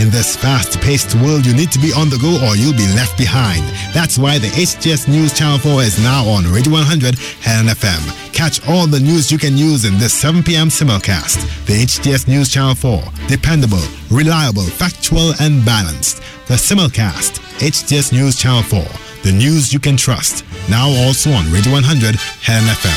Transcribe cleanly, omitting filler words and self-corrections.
In this fast-paced world, you need to be on the go or you'll be left behind. That's why the HTS News Channel 4 is now on Radio 100 Helen FM. Catch all the news you can use in this 7 p.m. simulcast. The HTS News Channel 4. Dependable, reliable, factual, and balanced. The simulcast. HTS News Channel 4. The news you can trust. Now also on Radio 100 Helen FM.